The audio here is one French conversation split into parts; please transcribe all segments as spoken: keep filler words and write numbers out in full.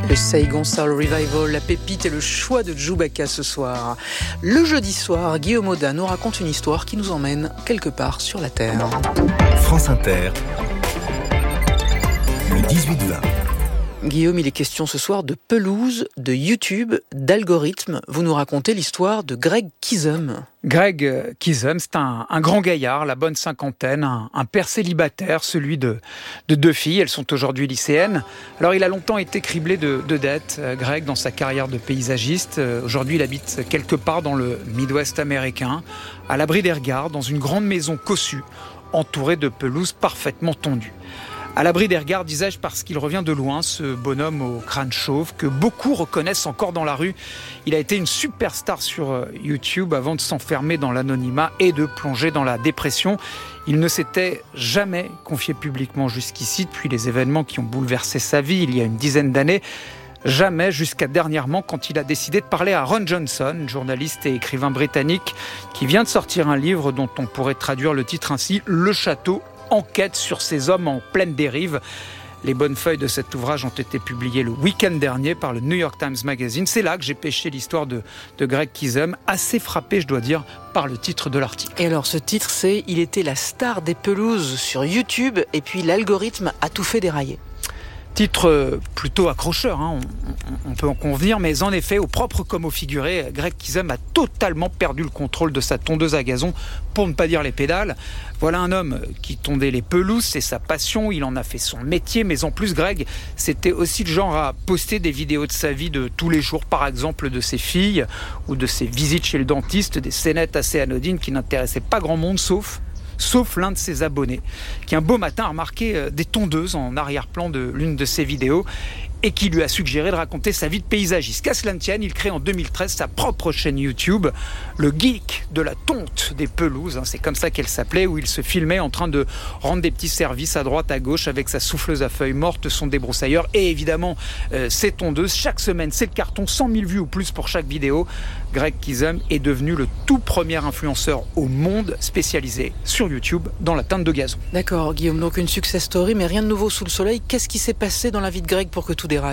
Le Saigon Soul Revival, la pépite et le choix de Chewbacca ce soir. Le jeudi soir, Guillaume Audin nous raconte une histoire qui nous emmène quelque part sur la Terre. France Inter, le dix-huit vingt. Guillaume, il est question ce soir de pelouse, de YouTube, d'algorithmes. Vous nous racontez l'histoire de Greg Kizum. Greg Kizum, c'est un, un grand gaillard, la bonne cinquantaine, un, un père célibataire, celui de, de deux filles. Elles sont aujourd'hui lycéennes. Alors, il a longtemps été criblé de, de dettes, Greg, dans sa carrière de paysagiste. Aujourd'hui, il habite quelque part dans le Midwest américain, à l'abri des regards, dans une grande maison cossue, entourée de pelouses parfaitement tondues. À l'abri des regards, disais-je, parce qu'il revient de loin, ce bonhomme au crâne chauve, que beaucoup reconnaissent encore dans la rue. Il a été une superstar sur YouTube avant de s'enfermer dans l'anonymat et de plonger dans la dépression. Il ne s'était jamais confié publiquement jusqu'ici, depuis les événements qui ont bouleversé sa vie il y a une dizaine d'années. Jamais, jusqu'à dernièrement, quand il a décidé de parler à Ron Johnson, journaliste et écrivain britannique, qui vient de sortir un livre dont on pourrait traduire le titre ainsi, « Le Château ». Enquête sur ces hommes en pleine dérive. Les bonnes feuilles de cet ouvrage ont été publiées le week-end dernier par le New York Times Magazine. C'est là que j'ai pêché l'histoire de, de Greg Kizum, assez frappé, je dois dire, par le titre de l'article. Et alors, ce titre, c'est « Il était la star des pelouses sur YouTube et puis l'algorithme a tout fait dérailler ». Titre plutôt accrocheur, hein, on, on peut en convenir, mais en effet, au propre comme au figuré, Greg Kizum a totalement perdu le contrôle de sa tondeuse à gazon, pour ne pas dire les pédales. Voilà un homme qui tondait les pelouses, c'est sa passion, il en a fait son métier, mais en plus, Greg, c'était aussi le genre à poster des vidéos de sa vie de tous les jours, par exemple de ses filles, ou de ses visites chez le dentiste, des scénettes assez anodines qui n'intéressaient pas grand monde, sauf... sauf l'un de ses abonnés, qui un beau matin a remarqué des tondeuses en arrière-plan de l'une de ses vidéos et qui lui a suggéré de raconter sa vie de paysagiste. Qu'à cela ne tienne, il crée en deux mille treize sa propre chaîne YouTube, le geek de la tonte des pelouses, hein, c'est comme ça qu'elle s'appelait, où il se filmait en train de rendre des petits services à droite, à gauche, avec sa souffleuse à feuilles mortes, son débroussailleur et évidemment euh, ses tondeuses. Chaque semaine, c'est le carton, cent mille vues ou plus pour chaque vidéo. Greg Kizum est devenu le tout premier influenceur au monde spécialisé sur YouTube dans la teinte de gazon. D'accord, Guillaume, donc une success story, mais rien de nouveau sous le soleil. Qu'est-ce qui s'est passé dans la vie de Greg pour que tout déraille ?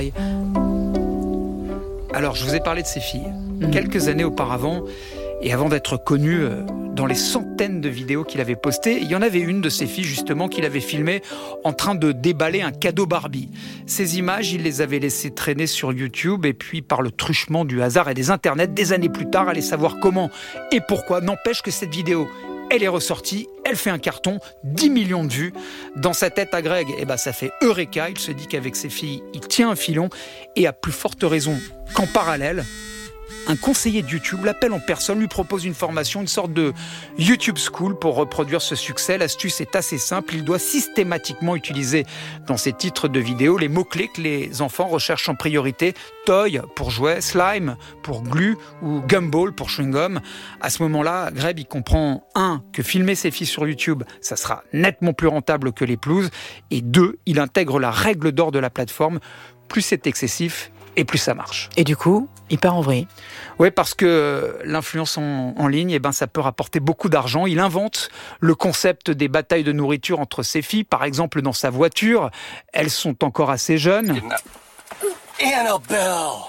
Alors, je vous ai parlé de ses filles. Mmh. Quelques années auparavant, et avant d'être connu dans les centaines de vidéos qu'il avait postées, il y en avait une de ses filles justement qu'il avait filmée en train de déballer un cadeau Barbie. Ces images, il les avait laissées traîner sur YouTube et puis par le truchement du hasard et des internets, des années plus tard, allez savoir comment et pourquoi. N'empêche que cette vidéo, elle est ressortie, elle fait un carton, dix millions de vues. Dans sa tête à Greg, eh ben, ça fait Eureka. Il se dit qu'avec ses filles, il tient un filon et à plus forte raison qu'en parallèle, un conseiller de YouTube l'appelle en personne, lui propose une formation, une sorte de YouTube School pour reproduire ce succès. L'astuce est assez simple, il doit systématiquement utiliser dans ses titres de vidéos les mots-clés que les enfants recherchent en priorité. Toy pour jouet, slime pour glue ou gumball pour chewing-gum. À ce moment-là, Greg, il comprend, un, que filmer ses filles sur YouTube, ça sera nettement plus rentable que les pelouses, et deux, il intègre la règle d'or de la plateforme, plus c'est excessif, et plus ça marche. Et du coup, il part en vrille. Oui, parce que l'influence en, en ligne, eh ben, ça peut rapporter beaucoup d'argent. Il invente le concept des batailles de nourriture entre ses filles. Par exemple, dans sa voiture, elles sont encore assez jeunes. Annabelle.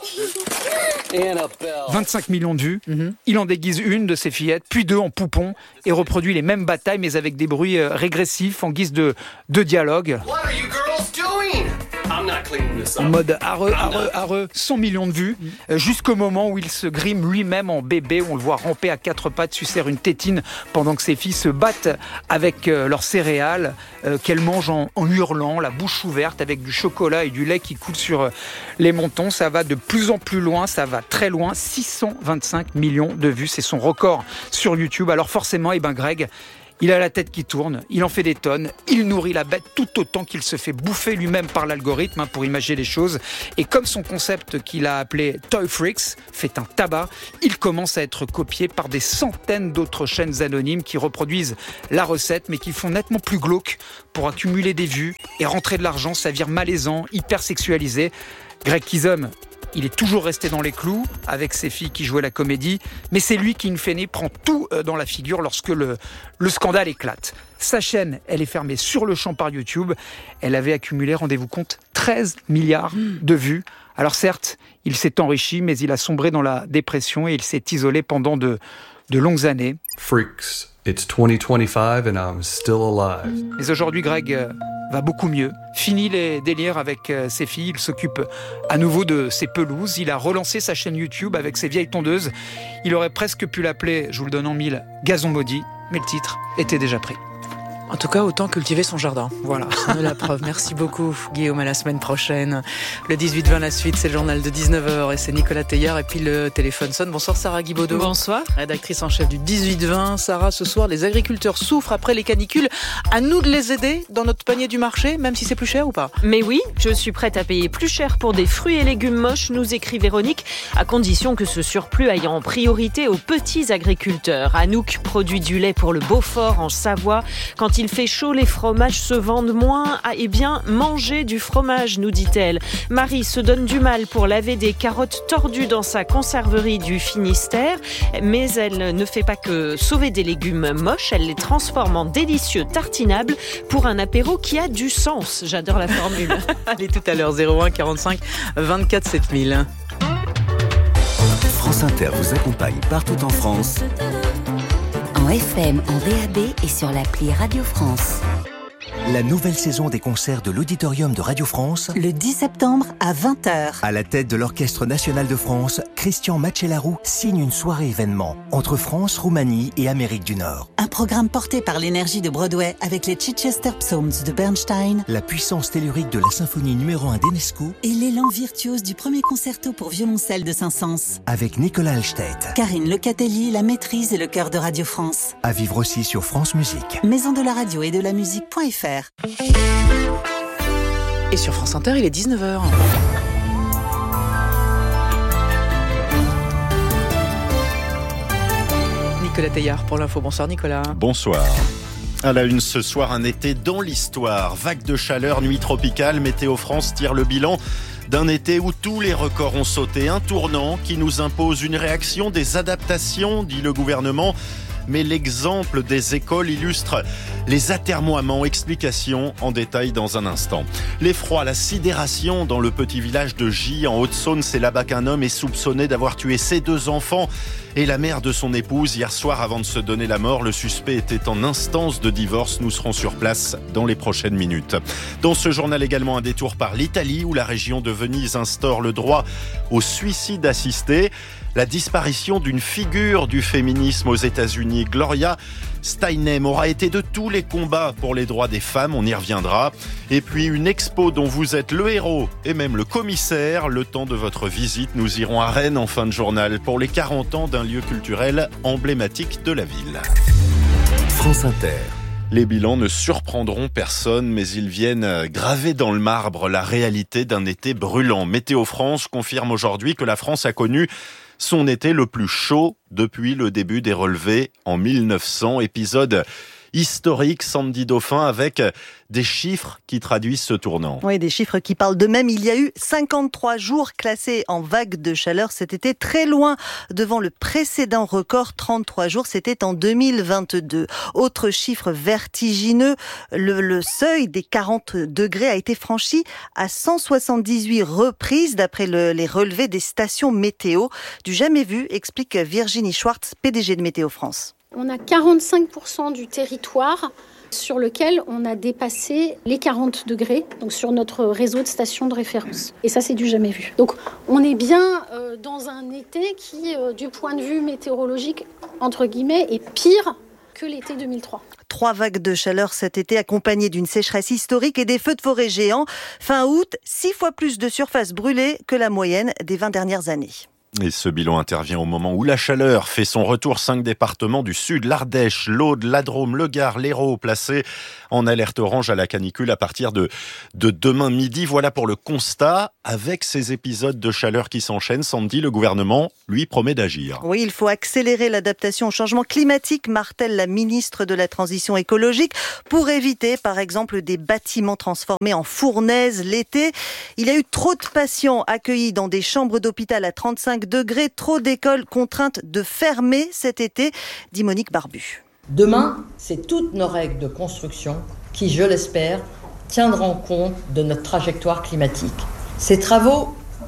vingt-cinq millions de vues. Mm-hmm. Il en déguise une de ses fillettes, puis deux en poupon, et reproduit les mêmes batailles, mais avec des bruits régressifs en guise de, de dialogue. What are you girls doing? En mode areux, areux, areux, cent millions de vues, euh, jusqu'au moment où il se grime lui-même en bébé, où on le voit ramper à quatre pattes, sucer une tétine, pendant que ses filles se battent avec euh, leurs céréales, euh, qu'elles mangent en, en hurlant, la bouche ouverte, avec du chocolat et du lait qui coule sur euh, les mentons. Ça va de plus en plus loin, ça va très loin, six cent vingt-cinq millions de vues, c'est son record sur YouTube. Alors forcément, eh ben Greg, il a la tête qui tourne, il en fait des tonnes, il nourrit la bête tout autant qu'il se fait bouffer lui-même par l'algorithme, hein, pour imaginer les choses. Et comme son concept qu'il a appelé Toy Freaks fait un tabac, il commence à être copié par des centaines d'autres chaînes anonymes qui reproduisent la recette, mais qui font nettement plus glauque pour accumuler des vues et rentrer de l'argent. Ça vire malaisant, hyper sexualisé. Greg Kizum, il est toujours resté dans les clous avec ses filles qui jouaient la comédie, mais c'est lui qui, in fine, prend tout dans la figure lorsque le, le scandale éclate. Sa chaîne, elle est fermée sur le champ par YouTube. Elle avait accumulé, rendez-vous compte, treize milliards de vues. Alors certes, il s'est enrichi, mais il a sombré dans la dépression et il s'est isolé pendant de, de longues années. Freaks, it's twenty twenty-five and I'm still alive. Mais aujourd'hui, Greg euh, va beaucoup mieux. Fini les délires avec euh, ses filles, il s'occupe à nouveau de ses pelouses. Il a relancé sa chaîne YouTube avec ses vieilles tondeuses. Il aurait presque pu l'appeler, je vous le donne en mille, Gazon Maudit, mais le titre était déjà pris. En tout cas, autant cultiver son jardin. Voilà. C'est la preuve. Merci beaucoup, Guillaume. À la semaine prochaine. Le dix-huit vingt, la suite, c'est le journal de dix-neuf heures et c'est Nicolas Teillard. Et puis le téléphone sonne. Bonsoir, Sarah Guibaudot. Bonsoir. Rédactrice en chef du dix-huit vingt. Sarah, ce soir, les agriculteurs souffrent après les canicules. À nous de les aider dans notre panier du marché, même si c'est plus cher ou pas? Mais oui, je suis prête à payer plus cher pour des fruits et légumes moches, nous écrit Véronique, à condition que ce surplus aille en priorité aux petits agriculteurs. Anouk produit du lait pour le Beaufort en Savoie. Quand il fait chaud, les fromages se vendent moins. Ah, eh bien, mangez du fromage, nous dit-elle. Marie se donne du mal pour laver des carottes tordues dans sa conserverie du Finistère. Mais elle ne fait pas que sauver des légumes moches, elle les transforme en délicieux tartinables pour un apéro qui a du sens. J'adore la formule. Allez, tout à l'heure, zéro un quarante-cinq vingt-quatre sept mille. France Inter vous accompagne partout en France. En F M, en D A B et sur l'appli Radio France. La nouvelle saison des concerts de l'Auditorium de Radio France. Le dix septembre à vingt heures. À la tête de l'Orchestre National de France, Christian Macellaro signe une soirée événement entre France, Roumanie et Amérique du Nord. Un programme porté par l'énergie de Broadway avec les Chichester Psalms de Bernstein, la puissance tellurique de la symphonie numéro un d'Enesco et l'élan virtuose du premier concerto pour violoncelle de Saint-Saëns. Avec Nicolas Alstedt, Karine Lecatelli, la maîtrise et le chœur de Radio France. À vivre aussi sur France Musique. Maison de la radio et de la musique.fr. Et sur France Inter, il est dix-neuf heures. Nicolas Teillard pour l'info. Bonsoir Nicolas. Bonsoir. À la une ce soir, un été dans l'histoire. Vague de chaleur, nuit tropicale, Météo France tire le bilan d'un été où tous les records ont sauté. Un tournant qui nous impose une réaction, des adaptations, dit le gouvernement. Mais l'exemple des écoles illustre les atermoiements. Explications en détail dans un instant. L'effroi, la sidération dans le petit village de Gy en Haute-Saône. C'est là-bas qu'un homme est soupçonné d'avoir tué ses deux enfants et la mère de son épouse. Hier soir, avant de se donner la mort, le suspect était en instance de divorce. Nous serons sur place dans les prochaines minutes. Dans ce journal également, un détour par l'Italie où la région de Venise instaure le droit au suicide assisté. La disparition d'une figure du féminisme aux États-Unis, Gloria Steinem, aura été de tous les combats pour les droits des femmes, on y reviendra. Et puis une expo dont vous êtes le héros et même le commissaire. Le temps de votre visite, nous irons à Rennes en fin de journal pour les quarante ans d'un lieu culturel emblématique de la ville. France Inter. Les bilans ne surprendront personne, mais ils viennent graver dans le marbre la réalité d'un été brûlant. Météo France confirme aujourd'hui que la France a connu son été le plus chaud depuis le début des relevés en mille neuf cents. Épisode historique, Sandy Dauphin, avec des chiffres qui traduisent ce tournant. Oui, des chiffres qui parlent d'eux-mêmes. Il y a eu cinquante-trois jours classés en vague de chaleur cet été, très loin devant le précédent record, trente-trois jours, c'était en deux mille vingt-deux. Autre chiffre vertigineux, le, le seuil des quarante degrés a été franchi à cent soixante-dix-huit reprises, d'après le, les relevés des stations météo. Du jamais vu, explique Virginie Schwartz, P D G de Météo France. On a quarante-cinq pour cent du territoire sur lequel on a dépassé les quarante degrés, donc sur notre réseau de stations de référence. Et ça, c'est du jamais vu. Donc, on est bien euh, dans un été qui, euh, du point de vue météorologique, entre guillemets, est pire que l'été deux mille trois. Trois vagues de chaleur cet été accompagnées d'une sécheresse historique et des feux de forêt géants. Fin août, six fois plus de surface brûlée que la moyenne des vingt dernières années. Et ce bilan intervient au moment où la chaleur fait son retour. Cinq départements du sud, l'Ardèche, l'Aude, la Drôme, le Gard, l'Hérault, placés en alerte orange à la canicule à partir de, de demain midi. Voilà pour le constat. Avec ces épisodes de chaleur qui s'enchaînent, Sandy, le gouvernement, lui, promet d'agir. Oui, il faut accélérer l'adaptation au changement climatique, martèle la ministre de la Transition écologique, pour éviter, par exemple, des bâtiments transformés en fournaises l'été. Il y a eu trop de patients accueillis dans des chambres d'hôpital à trente-cinq degrés, trop d'écoles contraintes de fermer cet été, dit Monique Barbu. Demain, c'est toutes nos règles de construction qui, je l'espère, tiendront compte de notre trajectoire climatique. Ces travaux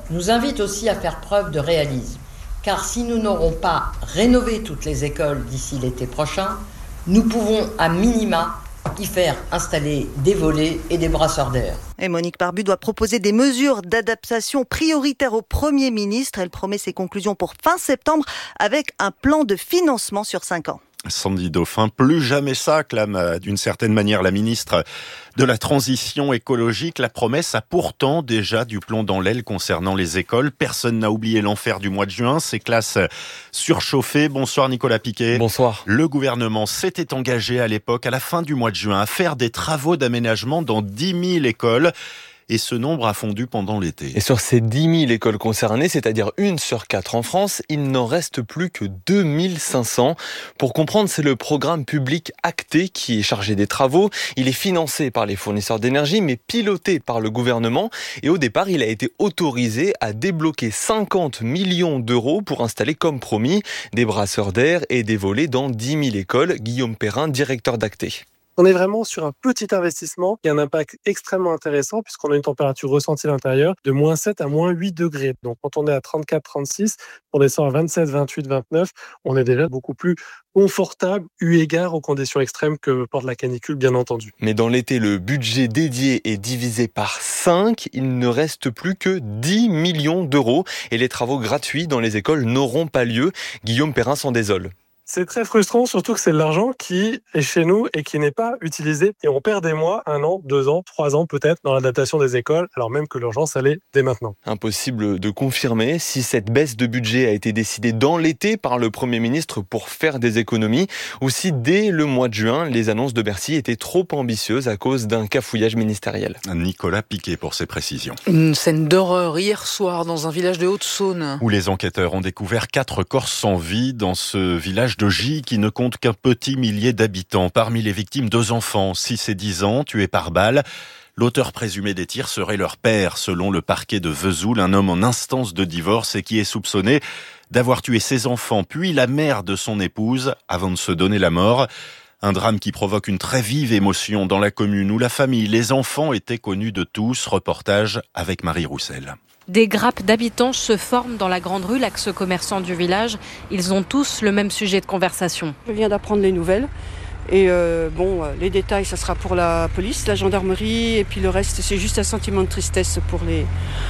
nous invite aussi à faire preuve de réalisme. Car si nous n'aurons pas rénové toutes les écoles d'ici l'été prochain, nous pouvons à minima y faire installer des volets et des brasseurs d'air. Et Monique Barbu doit proposer des mesures d'adaptation prioritaires au Premier ministre. Elle promet ses conclusions pour fin septembre avec un plan de financement sur cinq ans. Sandy Dauphin, plus jamais ça, clame d'une certaine manière la ministre de la Transition écologique. La promesse a pourtant déjà du plomb dans l'aile concernant les écoles. Personne n'a oublié l'enfer du mois de juin, ces classes surchauffées. Bonsoir Nicolas Piquet. Bonsoir. Le gouvernement s'était engagé à l'époque, à la fin du mois de juin, à faire des travaux d'aménagement dans dix mille écoles. Et ce nombre a fondu pendant l'été. Et sur ces dix mille écoles concernées, c'est-à-dire une sur quatre en France, il n'en reste plus que deux mille cinq cents. Pour comprendre, c'est le programme public acté qui est chargé des travaux. Il est financé par les fournisseurs d'énergie, mais piloté par le gouvernement. Et au départ, il a été autorisé à débloquer cinquante millions d'euros pour installer, comme promis, des brasseurs d'air et des volets dans dix mille écoles. Guillaume Perrin, directeur d'Acté. On est vraiment sur un petit investissement qui a un impact extrêmement intéressant puisqu'on a une température ressentie à l'intérieur de moins sept à moins huit degrés. Donc quand on est à trente-quatre trente-six, on descend à vingt-sept vingt-huit vingt-neuf, on est déjà beaucoup plus confortable eu égard aux conditions extrêmes que porte la canicule, bien entendu. Mais dans l'été, le budget dédié est divisé par cinq. Il ne reste plus que dix millions d'euros et les travaux gratuits dans les écoles n'auront pas lieu. Guillaume Perrin s'en désole. C'est très frustrant, surtout que c'est de l'argent qui est chez nous et qui n'est pas utilisé. Et on perd des mois, un an, deux ans, trois ans peut-être, dans l'adaptation des écoles, alors même que l'urgence, elle est dès maintenant. Impossible de confirmer si cette baisse de budget a été décidée dans l'été par le Premier ministre pour faire des économies, ou si dès le mois de juin, les annonces de Bercy étaient trop ambitieuses à cause d'un cafouillage ministériel. Nicolas Piquet pour ses précisions. Une scène d'horreur hier soir dans un village de Haute-Saône. Où les enquêteurs ont découvert quatre corps sans vie dans ce village de Gy qui ne compte qu'un petit millier d'habitants. Parmi les victimes, deux enfants, six et dix ans, tués par balle. L'auteur présumé des tirs serait leur père, selon le parquet de Vesoul, un homme en instance de divorce et qui est soupçonné d'avoir tué ses enfants, puis la mère de son épouse, avant de se donner la mort. Un drame qui provoque une très vive émotion dans la commune où la famille, les enfants étaient connus de tous. Reportage avec Marie Roussel. Des grappes d'habitants se forment dans la grande rue, l'axe commerçant du village. Ils ont tous le même sujet de conversation. Je viens d'apprendre les nouvelles. Et euh, bon, les détails, ça sera pour la police, la gendarmerie. Et puis le reste, c'est juste un sentiment de tristesse pour les,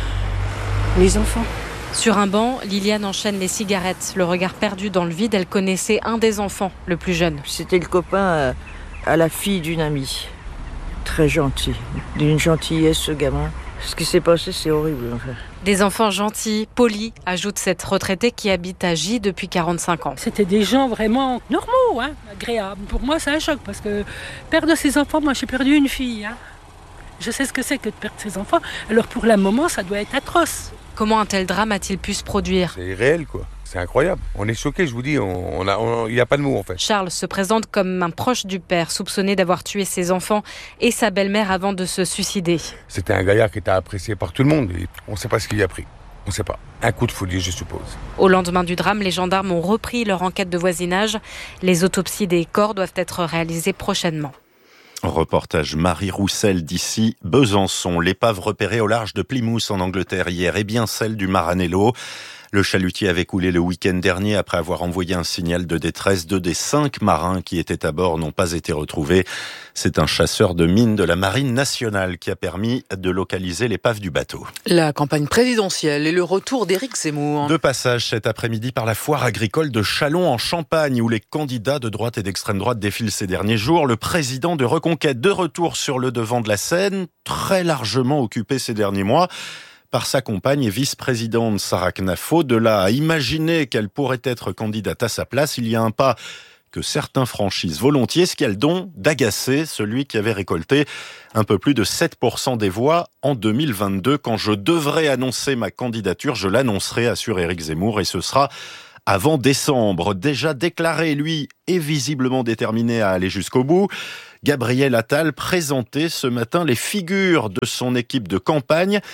les enfants. Sur un banc, Liliane enchaîne les cigarettes. Le regard perdu dans le vide, elle connaissait un des enfants, le plus jeune. C'était le copain à la fille d'une amie. Très gentil. D'une gentillesse, ce gamin. Ce qui s'est passé, c'est horrible en fait. Des enfants gentils, polis, ajoute cette retraitée qui habite à Gy depuis quarante-cinq ans. C'était des gens vraiment normaux, hein, agréables. Pour moi, c'est un choc parce que perdre ses enfants, moi j'ai perdu une fille. Hein. Je sais ce que c'est que de perdre ses enfants. Alors pour le moment, ça doit être atroce. Comment un tel drame a-t-il pu se produire ? C'est irréel quoi. C'est incroyable. On est choqués, je vous dis. On, on a, on, il n'y a pas de mots en fait. Charles se présente comme un proche du père, soupçonné d'avoir tué ses enfants et sa belle-mère avant de se suicider. C'était un gaillard qui était apprécié par tout le monde. Et on ne sait pas ce qu'il y a pris. On ne sait pas. Un coup de folie, je suppose. Au lendemain du drame, les gendarmes ont repris leur enquête de voisinage. Les autopsies des corps doivent être réalisées prochainement. Reportage Marie Roussel d'ici Besançon. L'épave repérée au large de Plymouth en Angleterre hier est bien celle du Maranello. Le chalutier avait coulé le week-end dernier après avoir envoyé un signal de détresse. Deux des cinq marins qui étaient à bord n'ont pas été retrouvés. C'est un chasseur de mines de la Marine nationale qui a permis de localiser l'épave du bateau. La campagne présidentielle et le retour d'Éric Zemmour. De passage cet après-midi par la foire agricole de Châlons en Champagne où les candidats de droite et d'extrême droite défilent ces derniers jours. Le président de Reconquête de retour sur le devant de la scène, très largement occupé ces derniers mois par sa compagne et vice-présidente Sarah Knafo. De là à imaginer qu'elle pourrait être candidate à sa place, il y a un pas que certains franchissent volontiers, ce qui a le don d'agacer celui qui avait récolté un peu plus de sept pour cent des voix en deux mille vingt-deux. Quand je devrais annoncer ma candidature, je l'annoncerai, assure Éric Zemmour, et ce sera avant décembre. Déjà déclaré, lui, est visiblement déterminé à aller jusqu'au bout. Gabriel Attal présentait ce matin les figures de son équipe de campagne.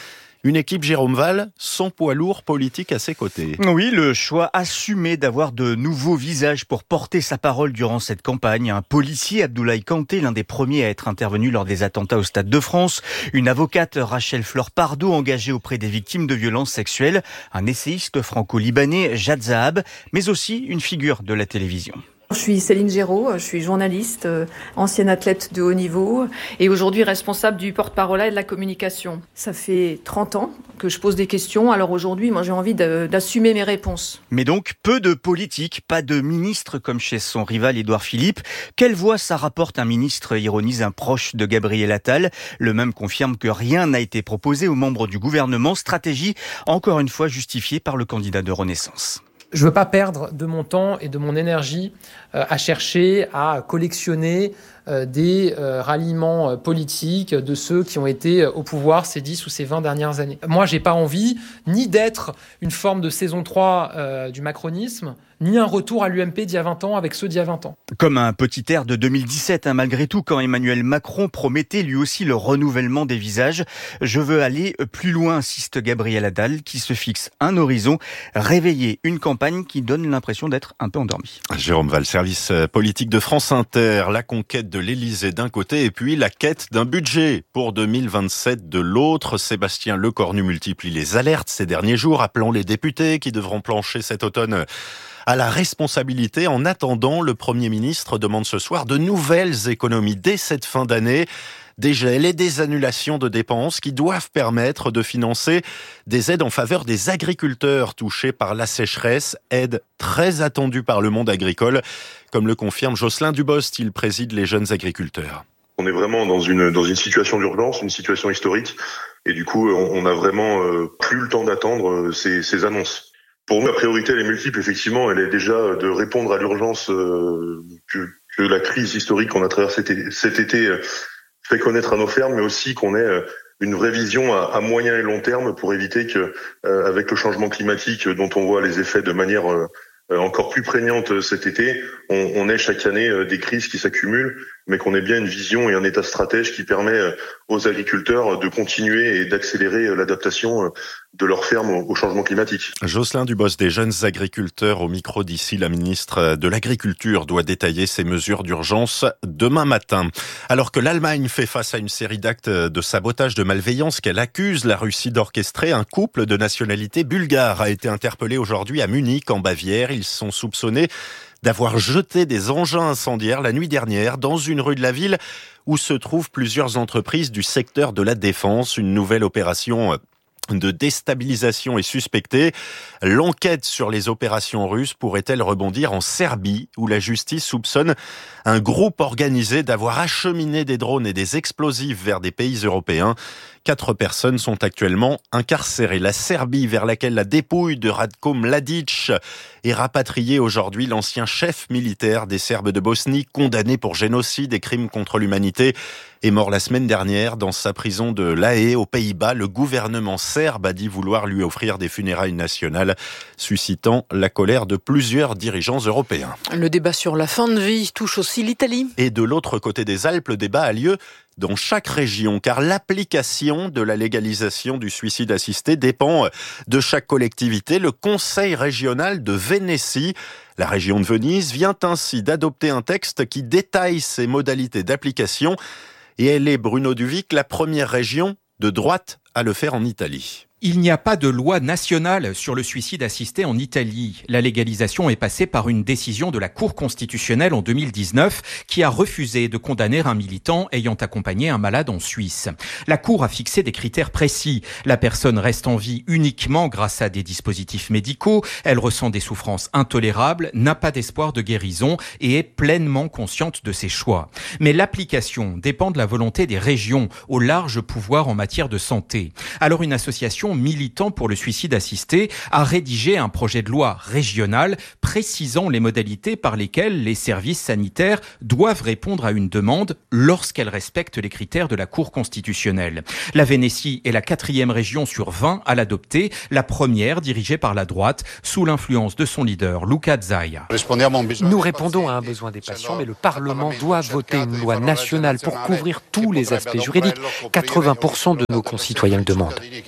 Une équipe Jérôme Val sans poids lourd politique à ses côtés. Oui, le choix assumé d'avoir de nouveaux visages pour porter sa parole durant cette campagne. Un policier, Abdoulaye Kanté, l'un des premiers à être intervenu lors des attentats au Stade de France. Une avocate, Rachel Fleur-Pardo, engagée auprès des victimes de violences sexuelles. Un essayiste franco-libanais, Jad Zahab, mais aussi une figure de la télévision. Je suis Céline Géraud, je suis journaliste, ancienne athlète de haut niveau et aujourd'hui responsable du porte-parole et de la communication. Ça fait trente ans que je pose des questions, alors aujourd'hui, moi j'ai envie de, d'assumer mes réponses. Mais donc, peu de politique, pas de ministre comme chez son rival Édouard Philippe. Quelle voix ça rapporte un ministre, ironise un proche de Gabriel Attal. Le même confirme que rien n'a été proposé aux membres du gouvernement. Stratégie, encore une fois, justifiée par le candidat de Renaissance. Je ne veux pas perdre de mon temps et de mon énergie euh, à chercher à collectionner euh, des euh, ralliements euh, politiques de ceux qui ont été au pouvoir ces dix ou ces vingt dernières années. Moi, j'ai pas envie ni d'être une forme de saison trois euh, du macronisme, ni un retour à l'U M P d'il y a vingt ans avec ceux d'il y a vingt ans. Comme un petit air de deux mille dix-sept, hein, malgré tout, quand Emmanuel Macron promettait lui aussi le renouvellement des visages. Je veux aller plus loin, insiste Gabriel Attal, qui se fixe un horizon, réveiller une campagne qui donne l'impression d'être un peu endormie. Jérôme Val, service politique de France Inter, la conquête de l'Élysée d'un côté et puis la quête d'un budget pour deux mille vingt-sept de l'autre. Sébastien Lecornu multiplie les alertes ces derniers jours, appelant les députés qui devront plancher cet automne à la responsabilité. En attendant, le Premier ministre demande ce soir de nouvelles économies dès cette fin d'année. Des gels et des annulations de dépenses qui doivent permettre de financer des aides en faveur des agriculteurs touchés par la sécheresse, aides très attendues par le monde agricole, comme le confirme Jocelyn Dubost, il préside les jeunes agriculteurs. On est vraiment dans une dans une situation d'urgence, une situation historique, et du coup, on a vraiment euh, plus le temps d'attendre ces, ces annonces. Pour nous, la priorité, elle est multiple. Effectivement, elle est déjà de répondre à l'urgence euh, que, que la crise historique qu'on a traversée cet été euh, fait connaître à nos fermes, mais aussi qu'on ait euh, une vraie vision à, à moyen et long terme pour éviter que, euh, avec le changement climatique dont on voit les effets de manière euh, encore plus prégnante cet été, on, on ait chaque année euh, des crises qui s'accumulent, mais qu'on ait bien une vision et un état stratège qui permet aux agriculteurs de continuer et d'accélérer l'adaptation de leurs fermes au changement climatique. Jocelyn Dubost des jeunes agriculteurs au micro d'ici. La ministre de l'Agriculture doit détailler ses mesures d'urgence demain matin. Alors que l'Allemagne fait face à une série d'actes de sabotage, de malveillance qu'elle accuse la Russie d'orchestrer, un couple de nationalité bulgare a été interpellé aujourd'hui à Munich, en Bavière. Ils sont soupçonnés d'avoir jeté des engins incendiaires la nuit dernière dans une rue de la ville où se trouvent plusieurs entreprises du secteur de la défense. Une nouvelle opération de déstabilisation est suspectée. L'enquête sur les opérations russes pourrait-elle rebondir en Serbie, où la justice soupçonne un groupe organisé d'avoir acheminé des drones et des explosifs vers des pays européens. Quatre personnes sont actuellement incarcérées. La Serbie, vers laquelle la dépouille de Ratko Mladic est rapatriée aujourd'hui, l'ancien chef militaire des Serbes de Bosnie, condamné pour génocide et crimes contre l'humanité, est mort la semaine dernière dans sa prison de La Haye, aux Pays-Bas. Le gouvernement serbe a dit vouloir lui offrir des funérailles nationales, suscitant la colère de plusieurs dirigeants européens. Le débat sur la fin de vie touche aussi l'Italie. Et de l'autre côté des Alpes, le débat a lieu dans chaque région, car l'application de la légalisation du suicide assisté dépend de chaque collectivité. Le Conseil régional de Vénétie, la région de Venise, vient ainsi d'adopter un texte qui détaille ses modalités d'application, et elle est, Bruno Duvic, la première région de droite à le faire en Italie. Il n'y a pas de loi nationale sur le suicide assisté en Italie. La légalisation est passée par une décision de la Cour constitutionnelle en deux mille dix-neuf qui a refusé de condamner un militant ayant accompagné un malade en Suisse. La Cour a fixé des critères précis. La personne reste en vie uniquement grâce à des dispositifs médicaux, elle ressent des souffrances intolérables, n'a pas d'espoir de guérison et est pleinement consciente de ses choix. Mais l'application dépend de la volonté des régions au large pouvoir en matière de santé. Alors une association militant pour le suicide assisté a rédigé un projet de loi régional précisant les modalités par lesquelles les services sanitaires doivent répondre à une demande lorsqu'elle respecte les critères de la Cour constitutionnelle. La Vénétie est la quatrième région sur vingt à l'adopter, la première dirigée par la droite sous l'influence de son leader, Luca Zaia. Nous répondons à un besoin des patients, mais le Parlement doit voter une loi nationale pour couvrir tous les aspects juridiques. quatre-vingts pour cent de nos concitoyens le demandent.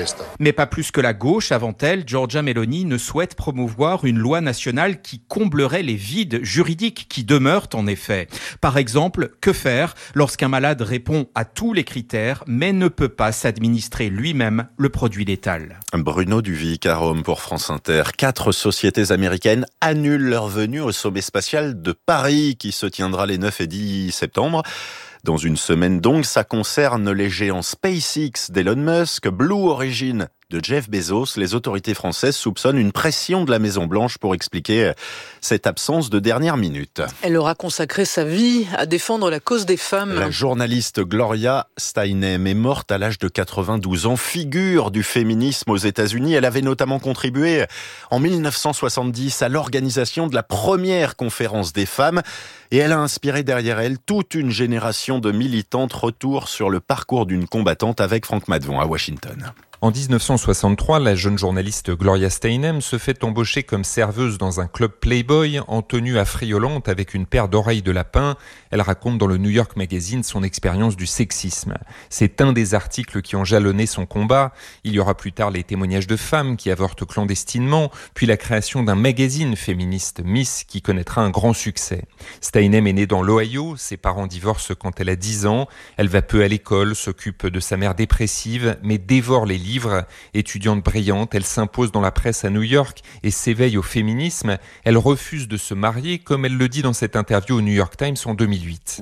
Mais pas plus que la gauche. Avant elle, Giorgia Meloni ne souhaite promouvoir une loi nationale qui comblerait les vides juridiques qui demeurent en effet. Par exemple, que faire lorsqu'un malade répond à tous les critères mais ne peut pas s'administrer lui-même le produit létal? Bruno Duvic à Rome pour France Inter. Quatre sociétés américaines annulent leur venue au sommet spatial de Paris qui se tiendra les neuf et dix septembre. Dans une semaine donc, ça concerne les géants SpaceX d'Elon Musk, Blue Origin de Jeff Bezos. Les autorités françaises soupçonnent une pression de la Maison-Blanche pour expliquer cette absence de dernière minute. Elle aura consacré sa vie à défendre la cause des femmes. La journaliste Gloria Steinem est morte à l'âge de quatre-vingt-douze ans, figure du féminisme aux États-Unis. Elle avait notamment contribué en mille neuf cent soixante-dix à l'organisation de la première conférence des femmes et elle a inspiré derrière elle toute une génération de militantes. Retour sur le parcours d'une combattante avec Franck Madvon à Washington. En dix-neuf cent soixante-trois, la jeune journaliste Gloria Steinem se fait embaucher comme serveuse dans un club Playboy en tenue affriolante avec une paire d'oreilles de lapin. Elle raconte dans le New York Magazine son expérience du sexisme. C'est un des articles qui ont jalonné son combat. Il y aura plus tard les témoignages de femmes qui avortent clandestinement, puis la création d'un magazine féministe Miss qui connaîtra un grand succès. Steinem est née dans l'Ohio, ses parents divorcent quand elle a dix ans. Elle va peu à l'école, s'occupe de sa mère dépressive, mais dévore les livres. Étudiante brillante, elle s'impose dans la presse à New York et s'éveille au féminisme. Elle refuse de se marier, comme elle le dit dans cette interview au New York Times en deux mille huit.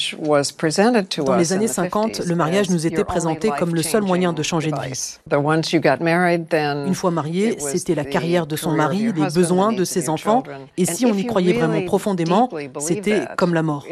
Dans les années cinquante, le mariage nous était présenté comme le seul moyen de changer de vie. Une fois marié, c'était la carrière de son mari, les besoins de ses enfants, et si on y croyait vraiment profondément, c'était comme la mort.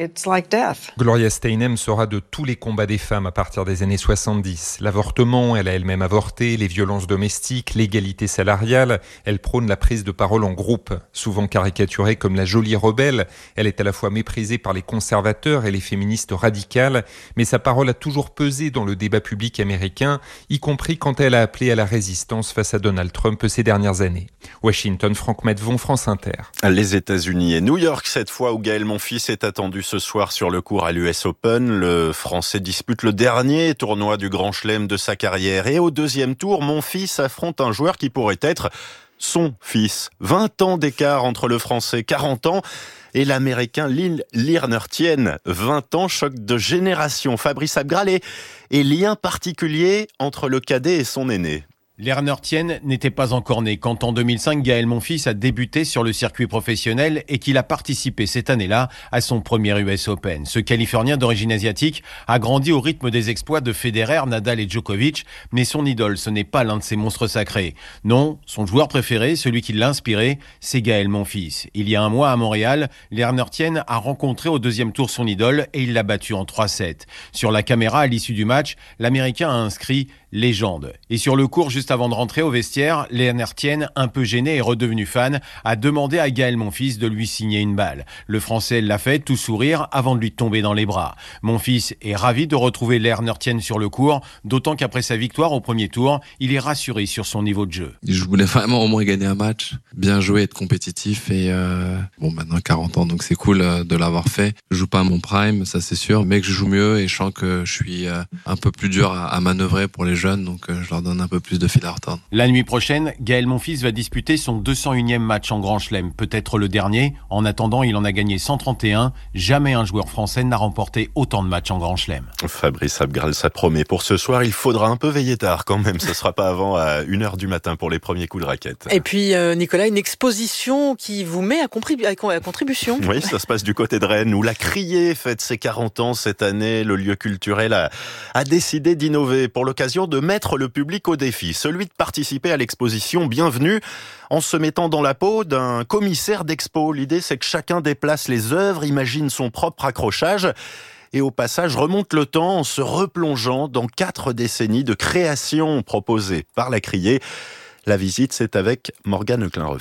Gloria Steinem saura de tous les combats des femmes à partir des années soixante-dix. L'avortement, elle a elle-même avorté, les violences domestiques, l'égalité salariale. Elle prône la prise de parole en groupe. Souvent caricaturée comme la jolie rebelle, elle est à la fois méprisée par les conservateurs et les féministes radicales, mais sa parole a toujours pesé dans le débat public américain, y compris quand elle a appelé à la résistance face à Donald Trump ces dernières années. Washington, Franck Madvon, France Inter. Les États-Unis et New York, cette fois où Gaël Monfils est attendu ce soir sur le court à l'U S Open. Le Français dispute le dernier tournoi du Grand Chelem de sa carrière. Et au deuxième tour, Monfils affronte un joueur qui pourrait être son fils. vingt ans d'écart entre le Français, quarante ans, et l'Américain Lil Lienertjen, vingt ans, choc de génération. Fabrice Abgral et, et lien particulier entre le cadet et son aîné. Lienertjen n'était pas encore né quand en deux mille cinq, Gaël Monfils a débuté sur le circuit professionnel et qu'il a participé cette année-là à son premier U S Open. Ce Californien d'origine asiatique a grandi au rythme des exploits de Federer, Nadal et Djokovic, mais son idole, ce n'est pas l'un de ces monstres sacrés. Non, son joueur préféré, celui qui l'a inspiré, c'est Gaël Monfils. Il y a un mois à Montréal, Lienertjen a rencontré au deuxième tour son idole et il l'a battu en trois sept. Sur la caméra, à l'issue du match, l'Américain a inscrit « Légende ». Et sur le court, juste avant de rentrer au vestiaire, Lienertjen, un peu gêné et redevenu fan, a demandé à Gaël Monfils de lui signer une balle. Le Français l'a fait, tout sourire, avant de lui tomber dans les bras. Monfils est ravi de retrouver Lienertjen sur le court, d'autant qu'après sa victoire au premier tour, il est rassuré sur son niveau de jeu. Je voulais vraiment au moins gagner un match, bien jouer, être compétitif et euh, bon maintenant quarante ans donc c'est cool euh, de l'avoir fait. Je joue pas à mon prime, ça c'est sûr, mais que je joue mieux et je sens que je suis euh, un peu plus dur à, à manœuvrer pour les jeunes, donc euh, je leur donne un peu plus de fil à retordre. La nuit prochaine, Gaël Monfils va disputer son deux cent unième match en Grand Chelem, peut-être le dernier. En attendant, il en a gagné cent trente et un. Jamais un joueur français n'a remporté autant de matchs en Grand Chelem. Fabrice Abgral, ça promet. Pour ce soir, il faudra un peu veiller tard quand même. Ce sera pas avant à une heure du matin pour les premiers coups de raquette. Et puis, euh, Nicolas, une exposition qui vous met à, contribu- à contribution. Oui, ça se passe du côté de Rennes, où la Criée fête ses quarante ans cette année. Le lieu culturel a, a décidé d'innover pour l'occasion de mettre le public au défi. Celui de participer à l'exposition Bienvenue en se mettant dans la peau d'un commissaire d'expo. L'idée, c'est que chacun déplace les œuvres, imagine son propre accrochage et au passage remonte le temps en se replongeant dans quatre décennies de création proposées par la Criée. La visite, c'est avec Morgane Klein-Refait.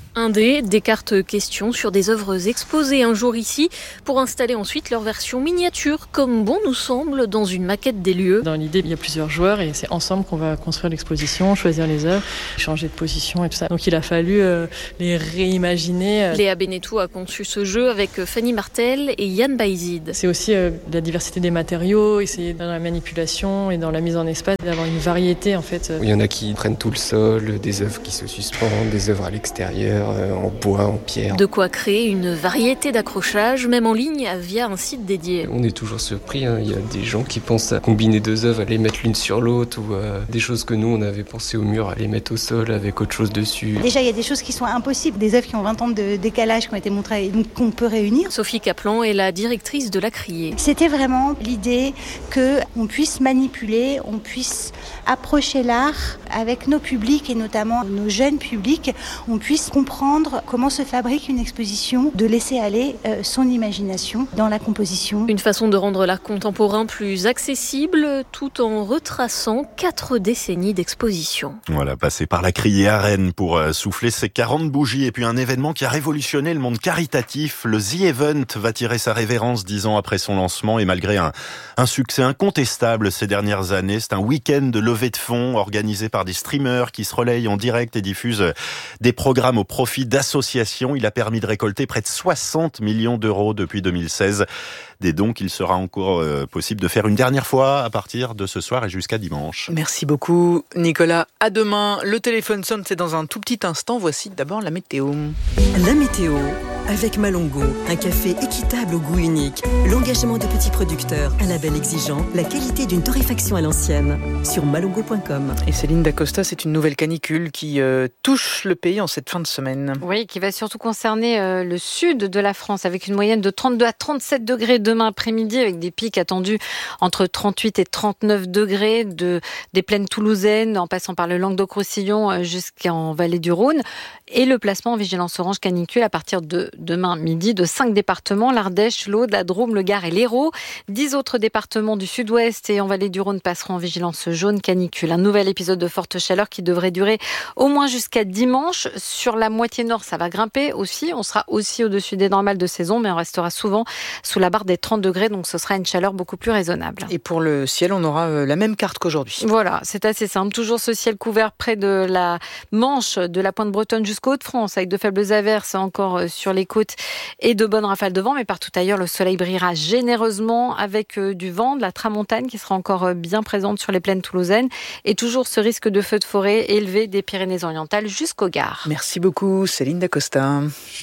Indé, Descartes questions sur des œuvres exposées un jour ici pour installer ensuite leur version miniature, comme bon nous semble, dans une maquette des lieux. Dans l'idée, il y a plusieurs joueurs et c'est ensemble qu'on va construire l'exposition, choisir les œuvres, changer de position et tout ça. Donc il a fallu euh, les réimaginer. Léa Benetou a conçu ce jeu avec Fanny Martel et Yann Baïzid. C'est aussi euh, la diversité des matériaux, essayer dans la manipulation et dans la mise en espace d'avoir une variété en fait. Il y en a qui prennent tout le sol, des œuvres qui se suspendent, des œuvres à l'extérieur, euh, en bois, en pierre. De quoi créer une variété d'accrochages, même en ligne, via un site dédié. On est toujours surpris, hein. Il y a des gens qui pensent à combiner deux œuvres, à les mettre l'une sur l'autre, ou euh, des choses que nous on avait pensé au mur, à les mettre au sol avec autre chose dessus. Déjà il y a des choses qui sont impossibles, des œuvres qui ont vingt ans de décalage qui ont été montrées et donc qu'on peut réunir. Sophie Kaplan est la directrice de la Criée. C'était vraiment l'idée qu'on puisse manipuler, on puisse approcher l'art avec nos publics et notamment nos jeunes publics, on puisse comprendre comment se fabrique une exposition, de laisser aller euh, son imagination dans la composition. Une façon de rendre l'art contemporain plus accessible tout en retraçant quatre décennies d'exposition. Voilà, passé par la Criée à Rennes pour euh, souffler ses quarante bougies et puis un événement qui a révolutionné le monde caritatif. Le The Event va tirer sa révérence dix ans après son lancement et malgré un, un succès incontestable ces dernières années, c'est un week-end de levée de fonds organisé par des streamers qui se relayent en direct et diffusent des programmes au profit d'associations. Il a permis de récolter près de soixante millions d'euros depuis deux mille seize. Des dons qu'il sera encore euh, possible de faire une dernière fois à partir de ce soir et jusqu'à dimanche. Merci beaucoup Nicolas. À demain. Le téléphone sonne, c'est dans un tout petit instant. Voici d'abord la météo. La météo avec Malongo, un café équitable au goût unique, l'engagement de petits producteurs, un label exigeant, la qualité d'une torréfaction à l'ancienne. Sur malongo point com. Et Céline Dacosta, c'est une nouvelle canicule qui euh, touche le pays en cette fin de semaine. Oui, qui va surtout concerner euh, le sud de la France avec une moyenne de trente-deux à trente-sept degrés demain après-midi avec des pics attendus entre trente-huit et trente-neuf degrés de, des plaines toulousaines en passant par le Languedoc-Roussillon jusqu'en vallée du Rhône. Et le placement en vigilance orange canicule à partir de demain midi de cinq départements, l'Ardèche, l'Aude, la Drôme, le Gard et l'Hérault. dix autres départements du sud-ouest et en vallée du Rhône passeront en vigilance jaune canicule. Un nouvel épisode de forte chaleur qui devrait durer au moins jusqu'à dimanche. Sur la moitié nord, ça va grimper aussi. On sera aussi au-dessus des normales de saison, mais on restera souvent sous la barre des trente degrés, donc ce sera une chaleur beaucoup plus raisonnable. Et pour le ciel, on aura la même carte qu'aujourd'hui. Voilà, c'est assez simple. Toujours ce ciel couvert près de la Manche, de la pointe bretonne jusqu'aux Hauts-de-France, avec de faibles averses encore sur les côtes et de bonnes rafales de vent, mais partout ailleurs, le soleil brillera généreusement avec du vent, de la tramontane qui sera encore bien présente sur les plaines toulousaines et toujours ce risque de feux de forêt élevé des Pyrénées-Orientales jusqu'au Gard. Merci beaucoup Céline Dacosta.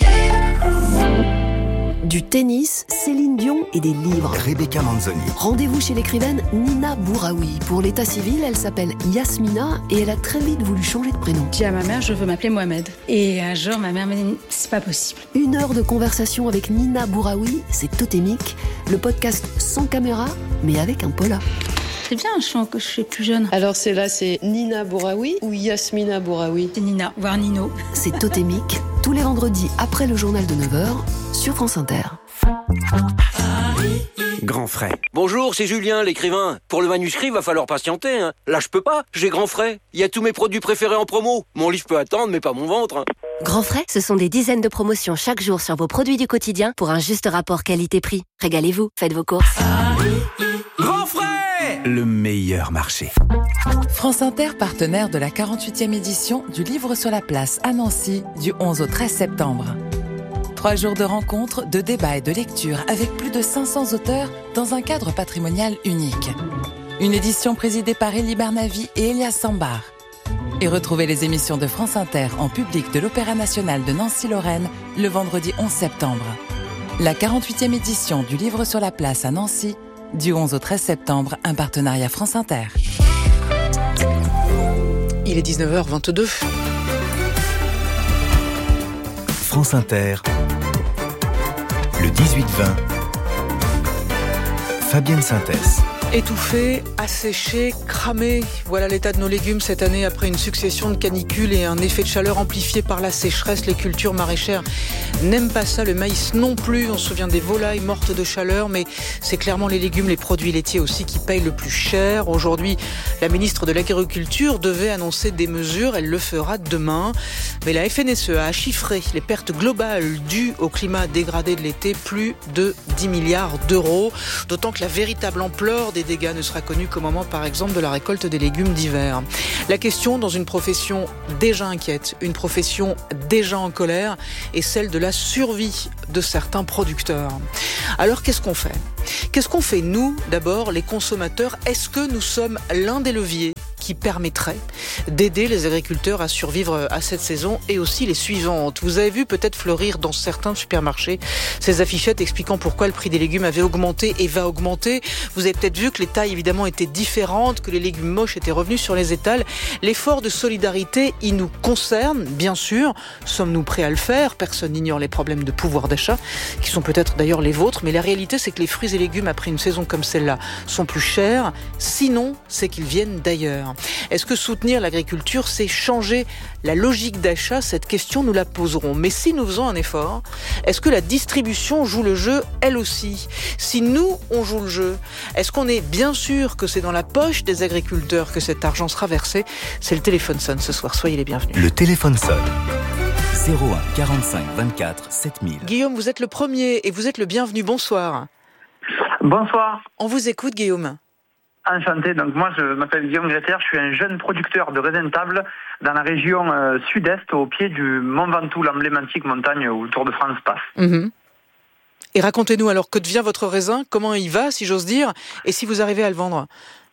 Du tennis, Céline Dion et des livres. Rebecca Manzoni. Rendez-vous chez l'écrivaine Nina Bouraoui. Pour l'état civil, elle s'appelle Yasmina et elle a très vite voulu changer de prénom. J'ai dit à ma mère, je veux m'appeler Mohamed. Et un jour, ma mère m'a dit, c'est pas possible. Une heure de conversation avec Nina Bouraoui, c'est Totémique, le podcast sans caméra, mais avec un pola. C'est bien, je sens que je suis plus jeune. Alors c'est là, c'est Nina Bouraoui ou Yasmina Bouraoui? C'est Nina, voire Nino. C'est Totémique, tous les vendredis après le journal de neuf heures, sur France Inter. Grand frais. Bonjour, c'est Julien, l'écrivain. Pour le manuscrit, va falloir patienter. Hein. Là, je peux pas, j'ai Grand frais. Il y a tous mes produits préférés en promo. Mon livre peut attendre, mais pas mon ventre. Hein. Grand frais, ce sont des dizaines de promotions chaque jour sur vos produits du quotidien pour un juste rapport qualité-prix. Régalez-vous, faites vos courses. Grand frais, le meilleur marché. France Inter, partenaire de la quarante-huitième édition du Livre sur la place à Nancy du onze au treize septembre. Trois jours de rencontres, de débats et de lecture avec plus de cinq cents auteurs dans un cadre patrimonial unique. Une édition présidée par Elie Barnavi et Elias Sambar. Et retrouvez les émissions de France Inter en public de l'Opéra National de Nancy-Lorraine le vendredi onze septembre. La quarante-huitième édition du Livre sur la place à Nancy du onze au treize septembre, un partenariat France Inter. Il est dix-neuf heures vingt-deux. France Inter, le dix-huit vingt, Fabienne Synthèse. Étouffés, asséchés, cramés. Voilà l'état de nos légumes cette année après une succession de canicules et un effet de chaleur amplifié par la sécheresse. Les cultures maraîchères n'aiment pas ça, le maïs non plus. On se souvient des volailles mortes de chaleur, mais c'est clairement les légumes, les produits laitiers aussi qui payent le plus cher. Aujourd'hui, la ministre de l'Agriculture devait annoncer des mesures. Elle le fera demain. Mais la F N S E a chiffré les pertes globales dues au climat dégradé de l'été, plus de dix milliards d'euros. D'autant que la véritable ampleur des dégâts ne sera connue qu'au moment, par exemple, de la récolte des légumes d'hiver. La question, dans une profession déjà inquiète, une profession déjà en colère, est celle de la survie de certains producteurs. Alors, qu'est-ce qu'on fait ? Qu'est-ce qu'on fait, nous, d'abord, les consommateurs ? Est-ce que nous sommes l'un des leviers qui permettrait d'aider les agriculteurs à survivre à cette saison et aussi les suivantes? Vous avez vu peut-être fleurir dans certains supermarchés ces affichettes expliquant pourquoi le prix des légumes avait augmenté et va augmenter. Vous avez peut-être vu que les tailles évidemment étaient différentes, que les légumes moches étaient revenus sur les étals. L'effort de solidarité, il nous concerne, bien sûr. Sommes-nous prêts à le faire ? Personne n'ignore les problèmes de pouvoir d'achat, qui sont peut-être d'ailleurs les vôtres, mais la réalité c'est que les fruits et légumes après une saison comme celle-là sont plus chers. Sinon, c'est qu'ils viennent d'ailleurs. Est-ce que soutenir l'agriculture, c'est changer la logique d'achat ? Cette question, nous la poserons. Mais si nous faisons un effort, est-ce que la distribution joue le jeu, elle aussi ? Si nous, on joue le jeu, est-ce qu'on est bien sûr que c'est dans la poche des agriculteurs que cet argent sera versé ? C'est le téléphone sonne ce soir. Soyez les bienvenus. Le téléphone sonne. zéro un quarante-cinq vingt-quatre sept mille. Guillaume, vous êtes le premier et vous êtes le bienvenu. Bonsoir. Bonsoir. On vous écoute, Guillaume. Enchanté, donc moi je m'appelle Guillaume Greter, je suis un jeune producteur de raisins de table dans la région euh, sud-est, au pied du Mont Ventoux, l'emblématique montagne où le Tour de France passe. Mmh. Et racontez-nous alors, que devient votre raisin ? Comment il va, si j'ose dire ? Et si vous arrivez à le vendre ?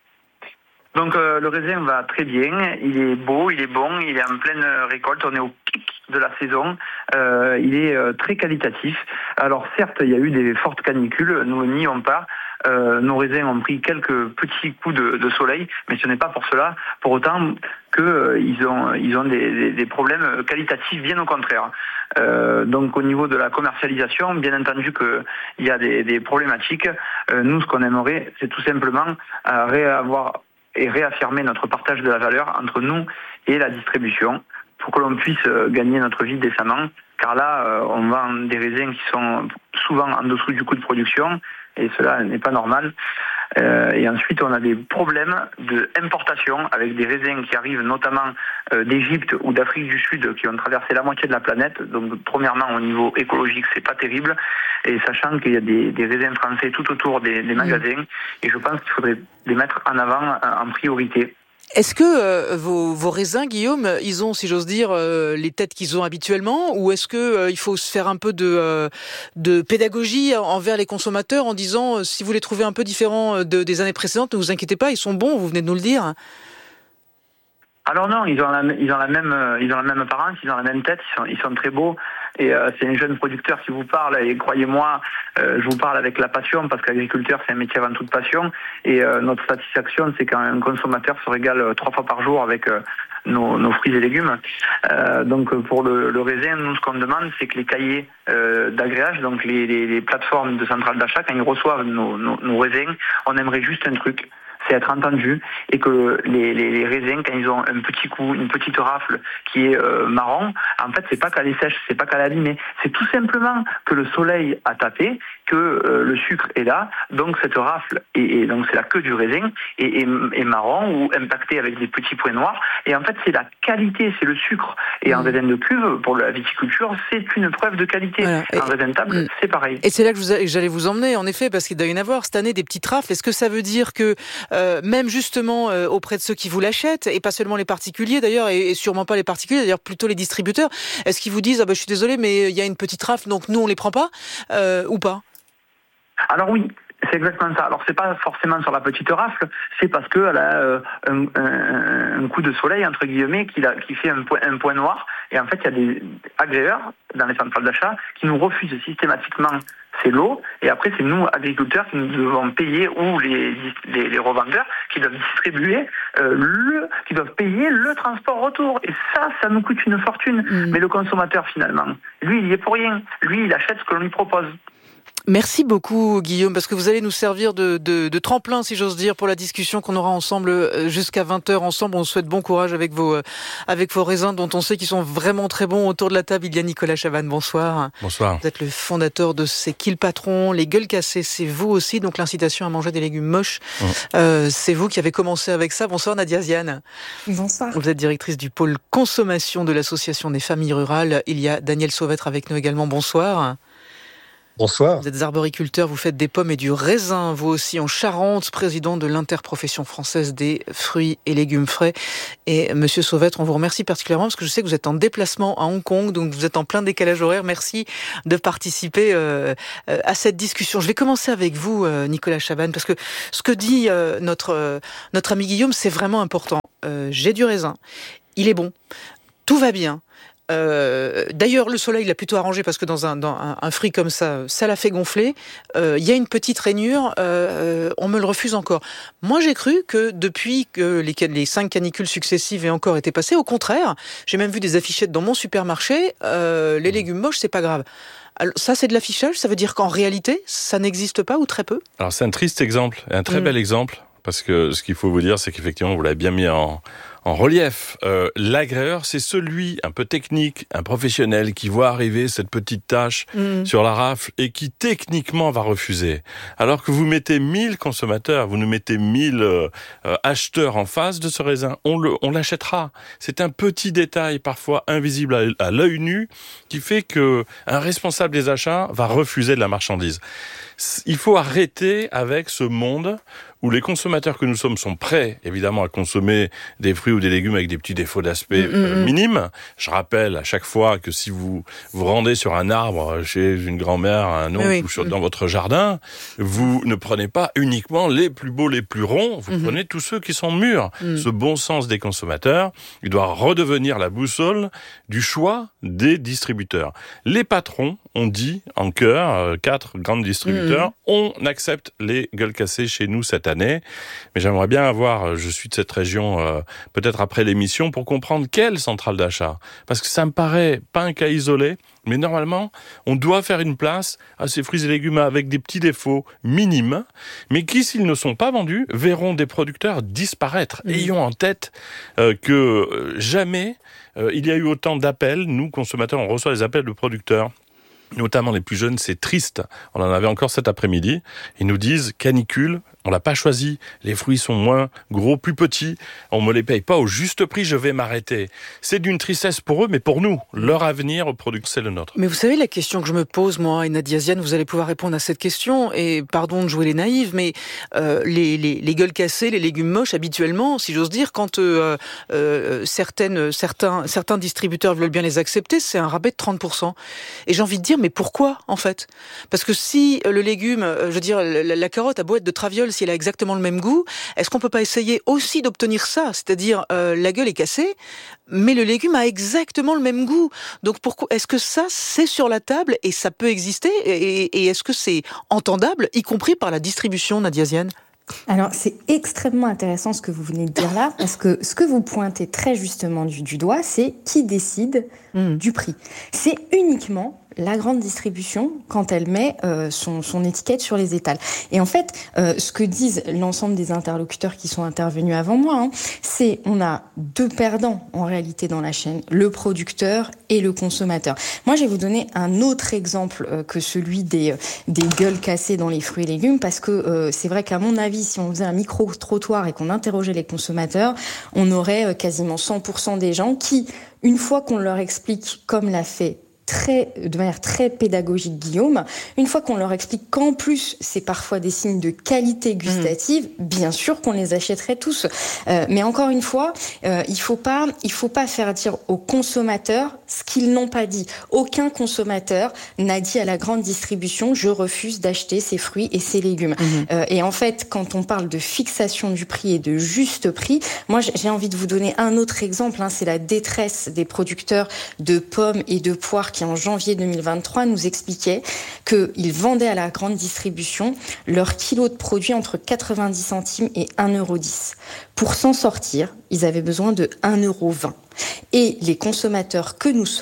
Donc euh, le raisin va très bien, il est beau, il est bon, il est en pleine récolte, on est au pic de la saison, euh, il est euh, très qualitatif. Alors certes, il y a eu des fortes canicules, nous ne nions pas. Euh, nos raisins ont pris quelques petits coups de, de soleil, mais ce n'est pas pour cela, pour autant qu'ils euh, ont, ils ont des, des, des problèmes qualitatifs, bien au contraire. Euh, donc au niveau de la commercialisation, bien entendu qu'il y a des, des problématiques. Euh, nous, ce qu'on aimerait, c'est tout simplement euh, réavoir et réaffirmer notre partage de la valeur entre nous et la distribution, pour que l'on puisse gagner notre vie décemment. Car là, euh, on vend des raisins qui sont souvent en dessous du coût de production, et cela n'est pas normal. Euh, et ensuite, on a des problèmes d'importation avec des raisins qui arrivent notamment euh, d'Égypte ou d'Afrique du Sud, qui ont traversé la moitié de la planète. Donc, premièrement, au niveau écologique, c'est pas terrible. Et sachant qu'il y a des, des raisins français tout autour des, des magasins, et je pense qu'il faudrait les mettre en avant en priorité. Est-ce que euh, vos, vos raisins, Guillaume, ils ont, si j'ose dire, euh, les têtes qu'ils ont habituellement, ou est-ce que euh, il faut se faire un peu de, euh, de pédagogie envers les consommateurs en disant euh, si vous les trouvez un peu différents de, des années précédentes, ne vous inquiétez pas, ils sont bons, vous venez de nous le dire. Alors non, ils ont la, ils ont la même, ils ont la même apparence, ils ont la même tête, ils sont, ils sont très beaux. Et euh, c'est un jeune producteur qui vous parle. Et croyez-moi, euh, je vous parle avec la passion, parce qu'agriculteur, c'est un métier avant toute passion. Et euh, notre satisfaction, c'est quand un consommateur se régale trois fois par jour avec euh, nos, nos fruits et légumes. Euh, donc pour le, le raisin, nous, ce qu'on demande, c'est que les cahiers euh, d'agréage, donc les, les, les plateformes de centrale d'achat, quand ils reçoivent nos, nos, nos raisins, on aimerait juste un truc. C'est être entendu, et que les, les, les raisins, quand ils ont un petit coup, une petite rafle qui est euh, marron, en fait, c'est pas qu'elle est sèche, c'est pas qu'elle est abîmée, c'est tout simplement que le soleil a tapé, que euh, le sucre est là, donc cette rafle, et, et donc c'est la queue du raisin, est, est, est marron ou impacté avec des petits points noirs, et en fait, c'est la qualité, c'est le sucre. Et mmh. en raisin de cuve, pour la viticulture, c'est une preuve de qualité. Voilà. En raisin de table, mmh. c'est pareil. Et c'est là que, vous a, que j'allais vous emmener, en effet, parce qu'il doit y en avoir cette année des petites rafles. Est-ce que ça veut dire que Euh, même justement euh, auprès de ceux qui vous l'achètent, et pas seulement les particuliers d'ailleurs, et, et sûrement pas les particuliers, d'ailleurs plutôt les distributeurs, est-ce qu'ils vous disent ah bah, je suis désolé mais il y a une petite rafle donc nous on les prend pas euh, ou pas? Alors oui, c'est exactement ça. Alors c'est pas forcément sur la petite rafle, c'est parce qu'elle a euh, un, un, un coup de soleil entre guillemets qui, a, qui fait un point, un point noir, et en fait il y a des agréeurs dans les centrales d'achat qui nous refusent systématiquement ces lots, et après c'est nous agriculteurs qui nous devons payer, ou les, les, les revendeurs qui doivent distribuer euh, le, qui doivent payer le transport retour, et ça, ça nous coûte une fortune. Mmh. Mais le consommateur finalement, lui il y est pour rien, lui il achète ce que l'on lui propose. Merci beaucoup Guillaume, parce que vous allez nous servir de, de, de tremplin, si j'ose dire, pour la discussion qu'on aura ensemble jusqu'à vingt heures ensemble. On vous souhaite bon courage avec vos, avec vos raisins dont on sait qu'ils sont vraiment très bons. Autour de la table, il y a Nicolas Chavannes, bonsoir. Bonsoir. Vous êtes le fondateur de C'est qui le patron? Les gueules cassées, c'est vous aussi, donc l'incitation à manger des légumes moches, mmh. euh, c'est vous qui avez commencé avec ça. Bonsoir Nadia Ziane. Bonsoir. Vous êtes directrice du pôle consommation de l'association des familles rurales. Il y a Daniel Sauvêtre avec nous également, bonsoir. Bonsoir. Vous êtes arboriculteur, vous faites des pommes et du raisin, vous aussi en Charente, président de l'interprofession française des fruits et légumes frais. Et Monsieur Sauvêtre, on vous remercie particulièrement parce que je sais que vous êtes en déplacement à Hong Kong, donc vous êtes en plein décalage horaire. Merci de participer euh, à cette discussion. Je vais commencer avec vous, euh, Nicolas Chavannes, parce que ce que dit euh, notre, euh, notre ami Guillaume, c'est vraiment important. Euh, j'ai du raisin, il est bon, tout va bien. Euh, d'ailleurs, le soleil l'a plutôt arrangé parce que dans un, dans un, un fruit comme ça, ça l'a fait gonfler. Il euh, y a une petite rainure, euh, on me le refuse encore. Moi, j'ai cru que depuis que les, les cinq canicules successives aient encore été passées, au contraire, j'ai même vu des affichettes dans mon supermarché, euh, les légumes moches, c'est pas grave. Alors, ça, c'est de l'affichage, ça veut dire qu'en réalité, ça n'existe pas ou très peu? Alors, c'est un triste exemple, un très mmh. bel exemple, parce que ce qu'il faut vous dire, c'est qu'effectivement, vous l'avez bien mis en... En relief, euh, l'agréeur, c'est celui un peu technique, un professionnel qui voit arriver cette petite tache mmh. sur la rafle et qui techniquement va refuser. Alors que vous mettez mille consommateurs, vous nous mettez mille euh, euh, acheteurs en face de ce raisin, on le, on l'achètera. C'est un petit détail parfois invisible à, à l'œil nu qui fait que un responsable des achats va refuser de la marchandise. Il faut arrêter avec ce monde où les consommateurs que nous sommes sont prêts, évidemment, à consommer des fruits ou des légumes avec des petits défauts d'aspect mmh, euh, minimes. Je rappelle à chaque fois que si vous vous rendez sur un arbre chez une grand-mère, un oncle oui. ou sur, dans votre jardin, vous ne prenez pas uniquement les plus beaux, les plus ronds, vous mmh. prenez tous ceux qui sont mûrs. Mmh. Ce bon sens des consommateurs, il doit redevenir la boussole du choix des distributeurs. Les patrons ont dit en chœur, euh, quatre grands distributeurs, mmh. on accepte les gueules cassées chez nous cette année. Mais j'aimerais bien avoir, je suis de cette région, euh, peut-être après l'émission, pour comprendre quelle centrale d'achat. Parce que ça me paraît pas un cas isolé, mais normalement, on doit faire une place à ces fruits et légumes avec des petits défauts minimes, mais qui, s'ils ne sont pas vendus, verront des producteurs disparaître. Mmh. Ayons en tête euh, que euh, jamais euh, il y a eu autant d'appels. Nous, consommateurs, on reçoit des appels de producteurs, notamment les plus jeunes, c'est triste. On en avait encore cet après-midi. Ils nous disent, canicule, on l'a pas choisi. Les fruits sont moins gros, plus petits. On me les paye pas au juste prix, je vais m'arrêter. C'est d'une tristesse pour eux, mais pour nous, leur avenir au produit, c'est le nôtre. Mais vous savez, la question que je me pose, moi, et Nadia Ziane, vous allez pouvoir répondre à cette question, et pardon de jouer les naïves, mais euh, les, les, les gueules cassées, les légumes moches, habituellement, si j'ose dire, quand euh, euh, certaines, certains, certains distributeurs veulent bien les accepter, c'est un rabais de trente pour cent. Et j'ai envie de dire, mais pourquoi, en fait? Parce que si le légume, je veux dire, la, la carotte à boîte de traviole, si elle a exactement le même goût, est-ce qu'on peut pas essayer aussi d'obtenir ça? C'est-à-dire, euh, la gueule est cassée, mais le légume a exactement le même goût. Donc, pourquoi, est-ce que ça, c'est sur la table et ça peut exister? Et, et est-ce que c'est entendable, y compris par la distribution, Nadia Ziane? Alors, c'est extrêmement intéressant ce que vous venez de dire là, parce que ce que vous pointez très justement du, du doigt, c'est qui décide mmh. du prix. C'est uniquement la grande distribution quand elle met euh, son, son étiquette sur les étals. Et en fait, euh, ce que disent l'ensemble des interlocuteurs qui sont intervenus avant moi, hein, c'est on a deux perdants en réalité dans la chaîne, le producteur et le consommateur. Moi, je vais vous donner un autre exemple euh, que celui des, des gueules cassées dans les fruits et légumes, parce que euh, c'est vrai qu'à mon avis, si on faisait un micro-trottoir et qu'on interrogeait les consommateurs, on aurait euh, quasiment cent pour cent des gens qui, une fois qu'on leur explique, comme l'a fait Très, de manière très pédagogique Guillaume, une fois qu'on leur explique qu'en plus c'est parfois des signes de qualité gustative, mmh. bien sûr qu'on les achèterait tous. Euh, mais encore une fois, euh, il faut pas, il faut pas faire dire aux consommateurs ce qu'ils n'ont pas dit. Aucun consommateur n'a dit à la grande distribution je refuse d'acheter ces fruits et ces légumes. Mmh. Euh, et en fait, quand on parle de fixation du prix et de juste prix, moi j'ai envie de vous donner un autre exemple. Hein, c'est la détresse des producteurs de pommes et de poires qui en janvier deux mille vingt-trois nous expliquaient qu'ils vendaient à la grande distribution leur kilo de produits entre quatre-vingt-dix centimes et un euro dix. Pour s'en sortir, ils avaient besoin de un euro vingt. Et les consommateurs que nous sommes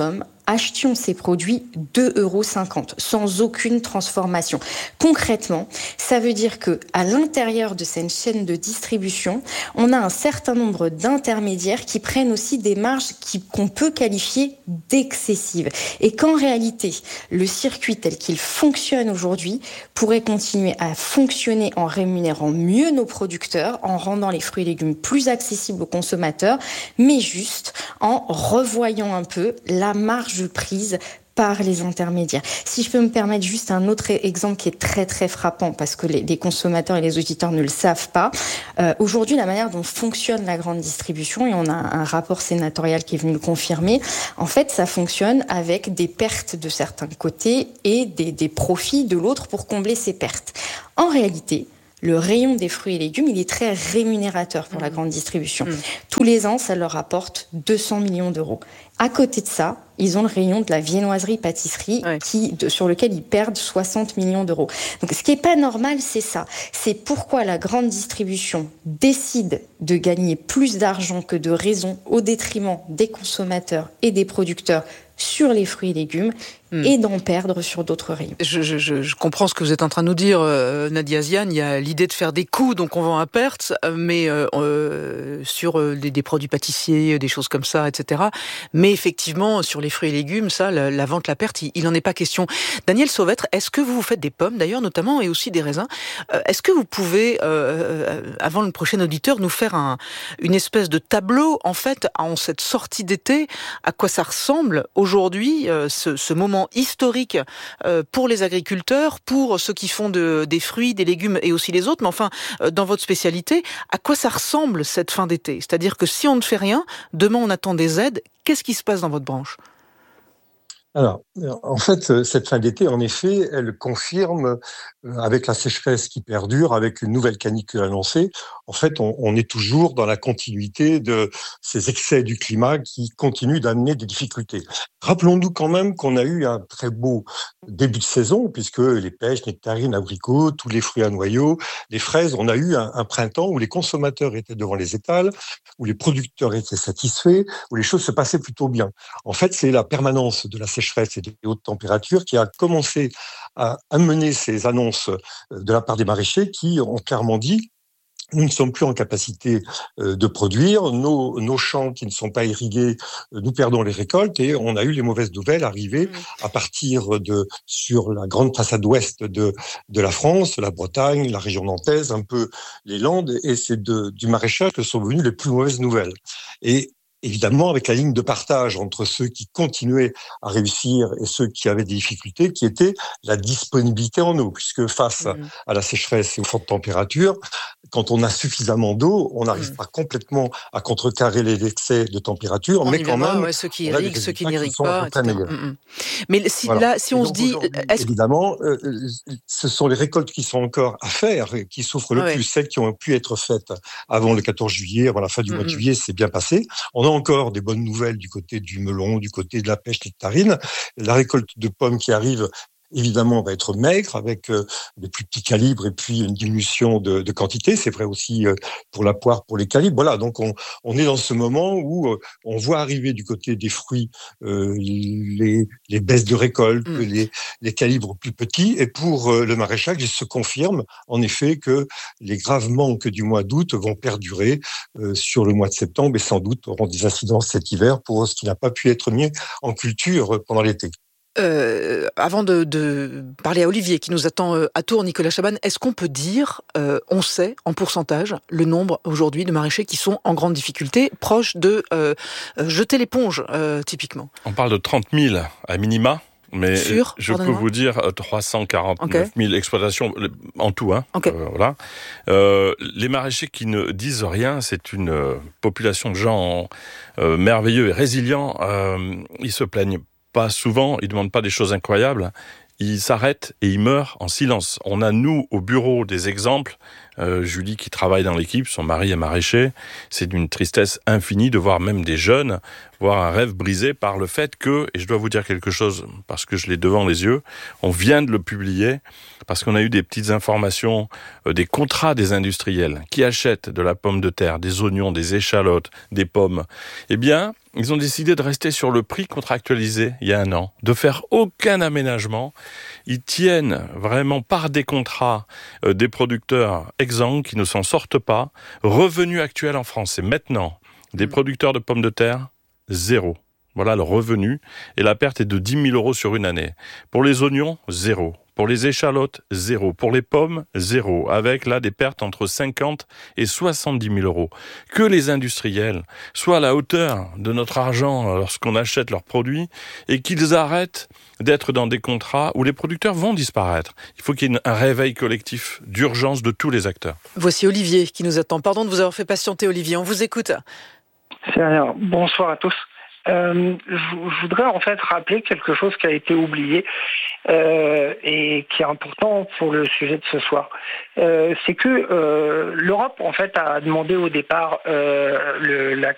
achetions ces produits deux euros cinquante, sans aucune transformation. Concrètement, ça veut dire que à l'intérieur de cette chaîne de distribution, on a un certain nombre d'intermédiaires qui prennent aussi des marges qui, qu'on peut qualifier d'excessives. Et qu'en réalité, le circuit tel qu'il fonctionne aujourd'hui pourrait continuer à fonctionner en rémunérant mieux nos producteurs, en rendant les fruits et légumes plus accessibles aux consommateurs, mais juste en revoyant un peu la marge prise par les intermédiaires. Si je peux me permettre juste un autre exemple qui est très très frappant parce que les, les consommateurs et les auditeurs ne le savent pas. Euh, aujourd'hui, la manière dont fonctionne la grande distribution, et on a un rapport sénatorial qui est venu le confirmer, en fait, ça fonctionne avec des pertes de certains côtés et des, des profits de l'autre pour combler ces pertes. En réalité, le rayon des fruits et légumes, il est très rémunérateur pour mmh. la grande distribution. Mmh. Tous les ans, ça leur rapporte deux cents millions d'euros. À côté de ça, ils ont le rayon de la viennoiserie-pâtisserie ouais. qui, de, sur lequel ils perdent soixante millions d'euros. Donc, ce qui n'est pas normal, c'est ça. C'est pourquoi la grande distribution décide de gagner plus d'argent que de raison au détriment des consommateurs et des producteurs sur les fruits et légumes mmh. et d'en perdre sur d'autres rayons. Je, je, je comprends ce que vous êtes en train de nous dire, euh, Nadia Ziane. Il y a l'idée de faire des coûts, donc on vend à perte, mais euh, euh, sur euh, des, des produits pâtissiers, des choses comme ça, et cetera. Mais effectivement, sur les fruits et légumes, ça, la, la vente, la perte, il, il en est pas question. Daniel Sauvêtre, est-ce que vous faites des pommes, d'ailleurs, notamment, et aussi des raisins? euh, Est-ce que vous pouvez, euh, avant le prochain auditeur, nous faire un, une espèce de tableau, en fait, en cette sortie d'été, à quoi ça ressemble aujourd'hui, euh, ce, ce moment historique euh, pour les agriculteurs, pour ceux qui font de, des fruits, des légumes et aussi les autres, mais enfin, euh, dans votre spécialité, à quoi ça ressemble cette fin d'été? C'est-à-dire que si on ne fait rien, demain on attend des aides, qu'est-ce qui se passe dans votre branche? Alors, en fait, cette fin d'été, en effet, elle confirme, avec la sécheresse qui perdure, avec une nouvelle canicule annoncée, en fait, on, on est toujours dans la continuité de ces excès du climat qui continuent d'amener des difficultés. Rappelons-nous quand même qu'on a eu un très beau début de saison, puisque les pêches, nectarines, abricots, tous les fruits à noyaux, les fraises, on a eu un, un printemps où les consommateurs étaient devant les étals, où les producteurs étaient satisfaits, où les choses se passaient plutôt bien. En fait, c'est la permanence de la sécheresse et des hautes températures qui a commencé à amener ces annonces de la part des maraîchers qui ont clairement dit: nous ne sommes plus en capacité de produire, nos, nos champs qui ne sont pas irrigués, nous perdons les récoltes, et on a eu les mauvaises nouvelles arriver mmh. à partir de, sur la grande façade ouest de, de la France, la Bretagne, la région nantaise, un peu les Landes, et c'est de, du maraîchage que sont venues les plus mauvaises nouvelles. Et évidemment, avec la ligne de partage entre ceux qui continuaient à réussir et ceux qui avaient des difficultés, qui était la disponibilité en eau, puisque face mmh. à la sécheresse et aux fortes températures, quand on a suffisamment d'eau, on n'arrive mmh. pas complètement à contrecarrer les excès de température, on mais quand même, ouais, ceux qui irriguent, ceux qui n'irriguent pas, et cetera. Mmh. Mais si, voilà. là, si on se dit, est-ce... évidemment, euh, ce sont les récoltes qui sont encore à faire, qui souffrent le ah, plus, ouais. celles qui ont pu être faites avant le quatorze juillet, avant la fin du mmh. mois de juillet, c'est bien passé. On a encore des bonnes nouvelles du côté du melon, du côté de la pêche nectarine. La récolte de pommes qui arrive, évidemment, va être maigre, avec euh, des plus petits calibres et puis une diminution de, de quantité. C'est vrai aussi euh, pour la poire, pour les calibres. Voilà, donc on, on est dans ce moment où euh, on voit arriver du côté des fruits euh, les, les baisses de récolte, mmh. les, les calibres plus petits. Et pour euh, le maraîchage, il se confirme en effet que les graves manques du mois d'août vont perdurer euh, sur le mois de septembre et sans doute auront des incidences cet hiver pour ce qui n'a pas pu être mis en culture pendant l'été. Euh, avant de, de parler à Olivier qui nous attend euh, à Tours, Nicolas Chaban, est-ce qu'on peut dire, euh, on sait en pourcentage, le nombre aujourd'hui de maraîchers qui sont en grande difficulté, proches de euh, jeter l'éponge, euh, typiquement? On parle de trente mille à minima. Mais Sur, je peux vous dire trois cent quarante-neuf mille okay. exploitations en tout. Hein, okay. euh, voilà. Euh, les maraîchers qui ne disent rien, c'est une euh, population de gens euh, merveilleux et résilients. Euh, ils se plaignent pas souvent, ils demandent pas des choses incroyables. Ils s'arrêtent et ils meurent en silence. On a, nous, au bureau, des exemples. Euh, Julie, qui travaille dans l'équipe, son mari est maraîcher. C'est d'une tristesse infinie de voir même des jeunes voire un rêve brisé par le fait que, et je dois vous dire quelque chose parce que je l'ai devant les yeux, on vient de le publier parce qu'on a eu des petites informations, euh, des contrats des industriels qui achètent de la pomme de terre, des oignons, des échalotes, des pommes. Eh bien, ils ont décidé de rester sur le prix contractualisé il y a un an, de faire aucun aménagement. Ils tiennent vraiment par des contrats euh, des producteurs exsangues qui ne s'en sortent pas. Revenu actuel en France, c'est maintenant des producteurs de pommes de terre, zéro. Voilà le revenu. Et la perte est de dix mille euros sur une année. Pour les oignons, zéro. Pour les échalotes, zéro. Pour les pommes, zéro. Avec là des pertes entre cinquante et soixante-dix mille euros. Que les industriels soient à la hauteur de notre argent lorsqu'on achète leurs produits et qu'ils arrêtent d'être dans des contrats où les producteurs vont disparaître. Il faut qu'il y ait un réveil collectif d'urgence de tous les acteurs. Voici Olivier qui nous attend. Pardon de vous avoir fait patienter, Olivier. On vous écoute. C'est rien. Bonsoir à tous. Euh, je, je voudrais en fait rappeler quelque chose qui a été oublié euh, et qui est important pour le sujet de ce soir. Euh, c'est que euh, l'Europe en fait a demandé au départ euh, le, la